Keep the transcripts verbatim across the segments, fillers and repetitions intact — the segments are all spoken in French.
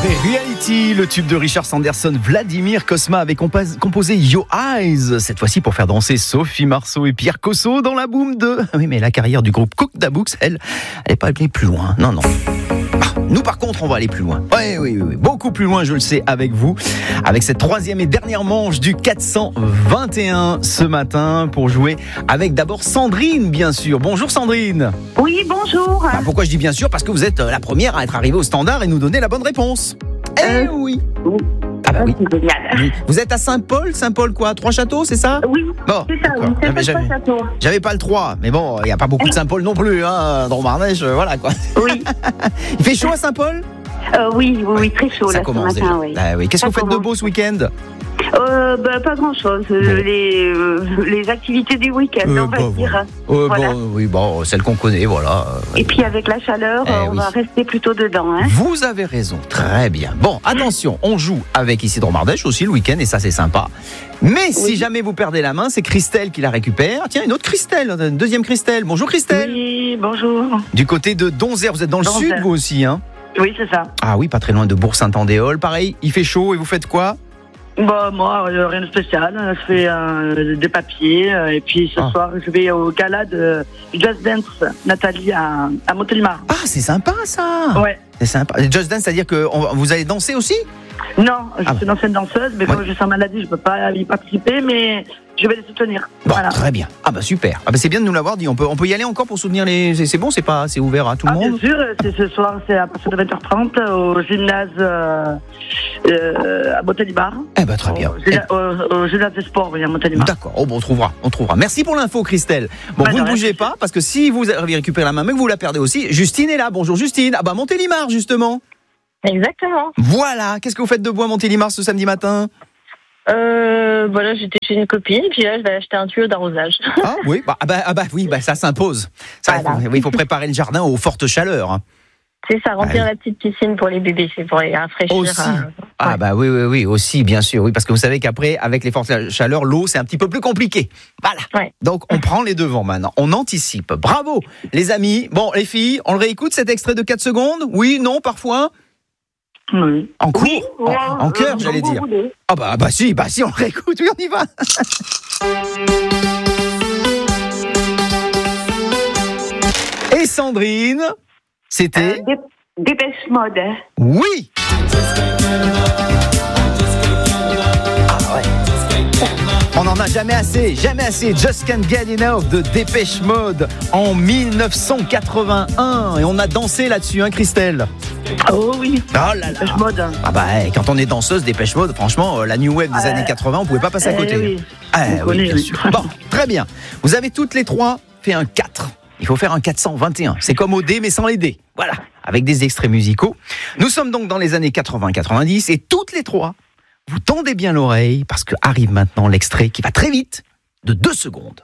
Reality, le tube de Richard Sanderson, Vladimir Cosma avait compas- composé Your Eyes, cette fois-ci pour faire danser Sophie Marceau et Pierre Cosso dans la boom de... Oui, mais la carrière du groupe Cook Da Books, elle, elle n'est pas allée plus loin, non, non. Ah, nous, par contre, on va aller plus loin. Oui, oui, oui, beaucoup plus loin, je le sais, avec vous, avec cette troisième et dernière manche du quatre cent vingt et un ce matin, pour jouer avec d'abord Sandrine, bien sûr. Bonjour Sandrine. Oui, bonjour. Bah, pourquoi je dis bien sûr ? Parce que vous êtes la première à être arrivée au standard et nous donner la bonne réponse. Eh Euh, oui. oui. Ah bah oui. C'est génial. Oui. Vous êtes à Saint-Paul, Saint-Paul quoi ? Trois-Châteaux, c'est ça ? Oui, Bon, c'est ça, d'accord. oui, c'est J'avais- ça, j'avais- château. J'avais pas le trois, mais bon, il n'y a pas beaucoup de Saint-Paul non plus, hein, dans Marnèche, euh, voilà quoi. Oui, Il fait chaud à Saint-Paul ? euh, oui, oui, oui, très chaud Ça là commence ce matin, déjà. oui. Ah oui. Qu'est-ce Ça que vous faites de commence. beau ce week-end ? Euh, bah, pas grand-chose. Euh, les, euh, les activités du week-end, Euh, on va bah, dire. Euh, Voilà. Bon, oui, bon, celle qu'on connaît, voilà. Et puis avec la chaleur, Eh euh, on oui. va rester plutôt dedans. Hein. Vous avez raison, très bien. Bon, attention, on joue avec Isidro Mardèche aussi le week-end et ça c'est sympa. Mais si Oui. jamais vous perdez la main, c'est Christelle qui la récupère. Tiens, une autre Christelle, une deuxième Christelle. Bonjour Christelle. Oui, bonjour. Du côté de Donzère, vous êtes dans le Donzère. sud vous aussi, hein ? Oui, c'est ça. Ah oui, pas très loin de Bourg-Saint-Andéol. Pareil, il fait chaud et vous faites quoi ? Bah, moi, euh, rien de spécial. Je fais euh, des papiers. euh, et puis ce Ah. soir, je vais au gala de Just Dance Nathalie à, à Montélimar. Ah, c'est sympa ça. Ouais. C'est sympa. Just Dance, c'est-à-dire que on va- vous allez danser aussi ? Non, je Ah suis une ancienne danseuse, mais Ouais. comme je suis en maladie, je ne peux pas y participer, mais je vais les soutenir. Bon, Voilà. très bien. Ah bah super. Ah bah c'est bien de nous l'avoir dit. On peut, on peut y aller encore pour soutenir les. C'est, c'est bon, c'est pas, c'est ouvert à tout le Ah, bien monde. sûr, c'est ce soir, c'est à partir de vingt heures trente au gymnase euh, euh, à Montélimar. Eh ben très bien. Au, gymna- au- au gymnase des sports, oui, à Montélimar. D'accord, oh, bon, on trouvera, on trouvera. Merci pour l'info, Christelle. Bon, Bah, vous de ne rien. bougez pas, parce que si vous avez récupéré la main, mais que vous la perdez aussi, Justine est là. Bonjour Justine. Ah bah Montélimar, justement. Exactement. Voilà. Qu'est-ce que vous faites de beau à Montélimar ce samedi matin ? Euh, voilà, j'étais chez une copine, puis là, je vais acheter un tuyau d'arrosage. Ah oui, bah, ah bah, ah bah oui, bah ça s'impose. Ça, il Voilà. faut, oui, il faut préparer le jardin aux fortes chaleurs. hein. C'est ça, remplir Ah oui. la petite piscine pour les bébés, c'est pour les rafraîchir. Aussi. euh, Ah ouais. bah oui, oui, oui, aussi, bien sûr, oui, parce que vous savez qu'après, avec les fortes chaleurs, l'eau, c'est un petit peu plus compliqué. Voilà. Ouais. Donc, on prend les devants maintenant. On anticipe. Bravo, les amis. Bon, les filles, on le réécoute, cet extrait de quatre secondes ? Oui, non, parfois ? Oui. En cours Oui, En, ouais, en chœur, euh, j'allais comme dire. vous voulez. Ah bah, bah si, bah si, on le réécoute, oui, on y va. Et Sandrine, c'était... Euh, Dé- Dépêche Mode. hein. Oui. Ah ouais. On n'en a jamais assez, jamais assez. Just Can't Get Enough de Dépêche Mode en dix-neuf cent quatre-vingt-un. Et on a dansé là-dessus, hein, Christelle ? Oh oui. Oh là là. Dépêche Mode. hein. Ah bah, eh, quand on est danseuse, Dépêche Mode, franchement, euh, la New Wave des Euh, années quatre-vingts, on pouvait pas passer à eh côté. oui. Ah On oui, connaît, bien oui. sûr. Bon, très bien. Vous avez toutes les trois fait un quatre. Il faut faire un quatre cent vingt et un. C'est comme au dé, mais sans les dés. Voilà, avec des extraits musicaux. Nous sommes donc dans les années quatre-vingts quatre-vingt-dix et toutes les trois, vous tendez bien l'oreille parce que arrive maintenant l'extrait qui va très vite, de deux secondes.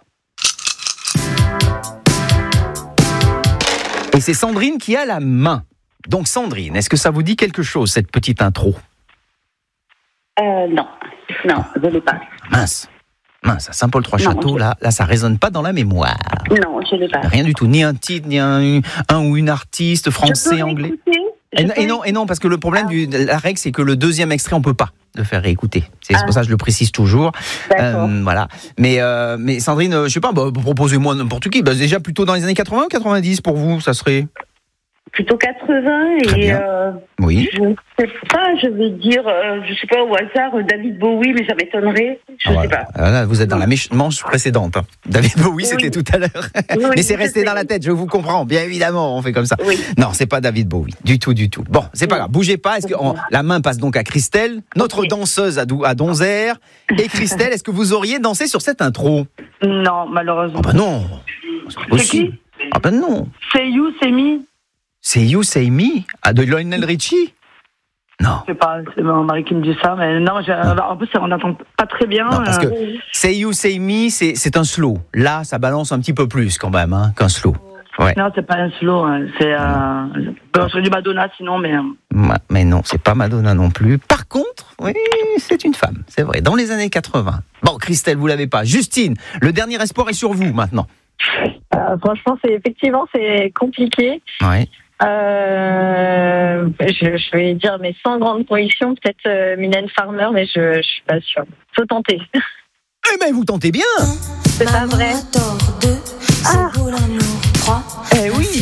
Et c'est Sandrine qui a la main. Donc Sandrine, est-ce que ça vous dit quelque chose, cette petite intro ? Euh, non. Non, je ne l'ai pas. Mince, mince, à Saint-Paul-Trois-Châteaux, Non, je- là, là, ça résonne pas dans la mémoire. Non, je ne l'ai pas. Rien du tout, ni un titre, ni un, un ou une artiste, français, Je peux anglais. réécouter Et, Je non- peux et non, et non, parce que le problème Ah. du, de la règle, c'est que le deuxième extrait, on peut pas le faire réécouter. C'est Ah. pour ça que je le précise toujours. D'accord. Euh, voilà. Mais, euh, mais Sandrine, euh, je sais pas, bah, proposez-moi n'importe qui. Bah, déjà plutôt dans les années quatre-vingts ou quatre-vingt-dix pour vous, ça serait. Plutôt quatre-vingts Très et bien. euh, Oui. je ne sais pas, je vais dire, euh, je sais pas au hasard, euh, David Bowie, mais ça m'étonnerait. Je Ah, ne sais voilà. pas. Ah, là, vous êtes dans la méch- manche précédente. hein. David Bowie, Oui. c'était tout à l'heure. Oui, Mais c'est je resté sais. dans la tête, je vous comprends. Bien évidemment, on fait comme ça. Oui. Non, c'est pas David Bowie, du tout, du tout. Bon, c'est pas grave, bougez pas. Est-ce que on- la main passe donc à Christelle, notre Oui. danseuse à, Dou- à Donzère. Et Christelle, est-ce que vous auriez dansé sur cette intro ? Non, malheureusement. Ah bah non, c'est pas C'est possible. qui Ah bah non, C'est You, c'est Me. c'est You Say Me, ah, de Lionel Richie. Non, Je sais pas, c'est mon mari qui me dit ça, mais non, j'ai- en plus, on n'entend pas très bien. non, parce que euh, Say You Say Me, c'est c'est un slow. Là, ça balance un petit peu plus quand même hein, qu'un slow. Ouais. Non, c'est pas un slow, hein, c'est euh, bon, c'est du Madonna sinon, mais euh, Ma- Mais non, c'est pas Madonna non plus. Par contre, oui, c'est une femme, c'est vrai, dans les années quatre-vingts. Bon, Christelle, vous l'avez pas. Justine, le dernier espoir est sur vous maintenant. Euh, franchement, c'est effectivement c'est compliqué. Ouais. Euh, je, je vais dire, mais sans grande conviction, peut-être euh, Mylène Farmer, mais je, je suis pas sûre. Faut tenter. Eh ben, vous tentez bien. C'est pas vrai. Ah. Eh oui.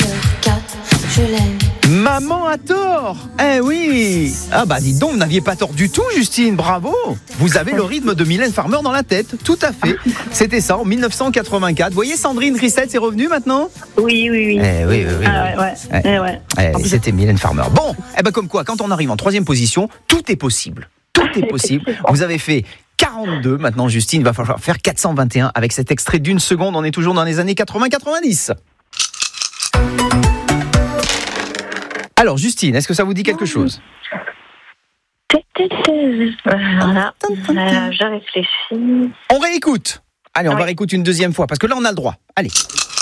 Maman a tort. Eh oui. Ah bah dites donc, vous n'aviez pas tort du tout, Justine, bravo. Vous avez le rythme de Mylène Farmer dans la tête, tout à fait. C'était ça en mille neuf cent quatre-vingt-quatre. Vous voyez, Sandrine Christelle, c'est revenu maintenant ? Oui, oui, oui. Eh oui, oui, oui. Ah, ouais, ouais. Eh. Eh, ouais. Eh, c'était Mylène Farmer. Bon, eh ben comme quoi, quand on arrive en troisième position, tout est possible. Tout est possible. Vous avez fait quarante-deux. Maintenant, Justine, il va falloir faire quatre cent vingt et un avec cet extrait d'une seconde. On est toujours dans les années quatre-vingts quatre-vingt-dix. Alors, Justine, est-ce que ça vous dit quelque chose ? Voilà. Euh, je réfléchis. On réécoute. Allez, on Oui. va réécouter une deuxième fois, parce que là, on a le droit. Allez.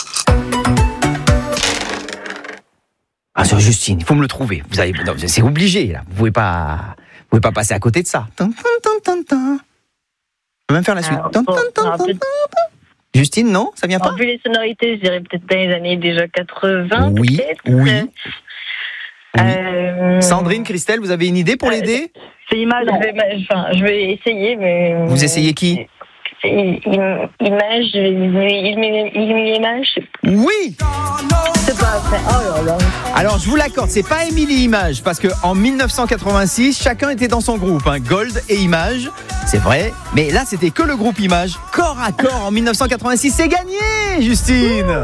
Ah, c'est Justine, il faut me le trouver. Vous avez, non, c'est obligé, là. Vous pouvez pas, vous pouvez pas passer à côté de ça. Tan, tan, tan, tan, tan. Je peux même faire la suite. Alors, Tan, bon, tan, tan, alors, tan, peut-être- tan. Justine, non, ça vient pas. En vu les sonorités, je dirais peut-être dans les années déjà quatre-vingts. Oui, peut-être. oui. Oui. Euh, Sandrine, Christelle, vous avez une idée pour euh, l'aider ? C'est image. Je vais, enfin, je vais essayer, mais. Vous essayez qui ? C'est im- Image, image. Oui. C'est pas vrai. Oh là là. Alors, je vous l'accorde, c'est pas Émilie Image, parce que en mille neuf cent quatre-vingt-six, chacun était dans son groupe, hein, Gold et Image, c'est vrai. Mais là, c'était que le groupe Image, corps à corps en mille neuf cent quatre-vingt-six. C'est gagné, Justine.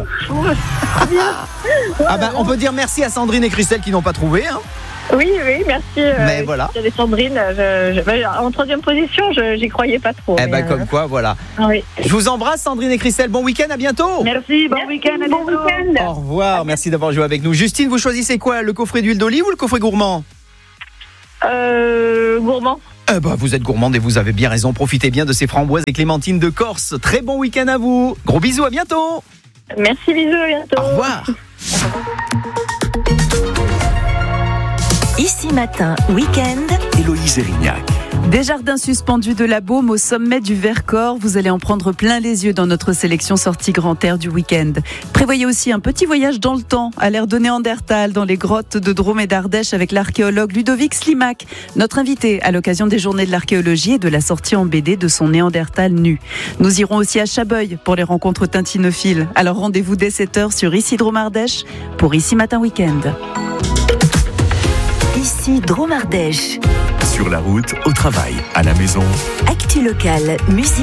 Ah bah, on peut dire merci à Sandrine et Christelle qui n'ont pas trouvé. Hein. Oui, oui, merci. euh, Mais voilà. j'avais Sandrine, je, je, ben, en troisième position, je, j'y croyais pas trop. Eh mais, ben, euh, comme quoi, voilà. oui. Je vous embrasse, Sandrine et Christelle. Bon week-end, à bientôt. Merci, bon Merci, week-end, à bon bientôt. week-end. Au revoir, merci d'avoir joué avec nous. Justine, vous choisissez quoi ? Le coffret d'huile d'olive ou le coffret gourmand ? Euh, gourmand. Eh ben, vous êtes gourmande et vous avez bien raison. Profitez bien de ces framboises et clémentines de Corse. Très bon week-end à vous. Gros bisous, à bientôt. Merci, bisous, à bientôt. Au revoir. Ici Matin, week-end. Héloïse Erignac. Des jardins suspendus de la Baume au sommet du Vercors. Vous allez en prendre plein les yeux dans notre sélection sortie grand air du week-end. Prévoyez aussi un petit voyage dans le temps, à l'ère de Néandertal, dans les grottes de Drôme et d'Ardèche avec l'archéologue Ludovic Slimak, notre invité à l'occasion des journées de l'archéologie et de la sortie en B D de son Néandertal nu. Nous irons aussi à Chabeuil pour les rencontres tintinophiles. Alors rendez-vous dès sept heures sur Ici Drôme Ardèche pour Ici Matin Week-end. Ici Drôme Ardèche. Sur la route, au travail, à la maison. Actu locale, musique.